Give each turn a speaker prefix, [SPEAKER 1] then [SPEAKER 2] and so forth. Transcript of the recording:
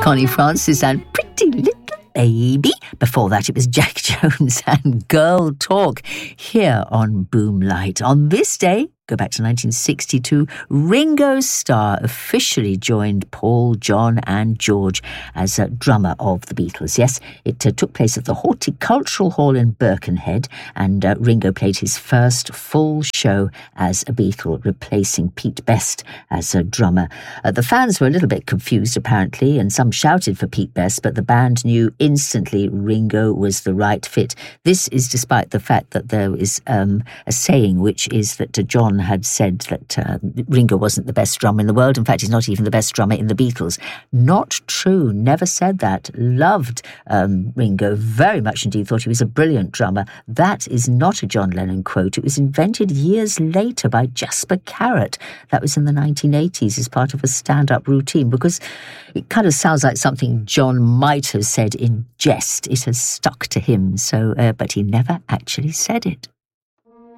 [SPEAKER 1] Connie Francis and Pretty Little Baby. Before that, it was Jack Jones and Girl Talk here on Boomlight. On this day, go back to 1962, Ringo Starr officially joined Paul, John and George as a drummer of the Beatles. Yes, it took place at the Horticultural Hall in Birkenhead, and Ringo played his first full show as a Beatle, replacing Pete Best as a drummer. The fans were a little bit confused, apparently, and some shouted for Pete Best, but the band knew instantly Ringo was the right fit. This is despite the fact that there is a saying, which is that John had said that Ringo wasn't the best drummer in the world. In fact, he's not even the best drummer in the Beatles. Not true. Never said that. Loved Ringo very much indeed. Thought he was a brilliant drummer. That is not a John Lennon quote. It was invented years later by Jasper Carrott. That was in the 1980s as part of a stand-up routine, because it kind of sounds like something John might have said in jest. It has stuck to him. So, but he never actually said it.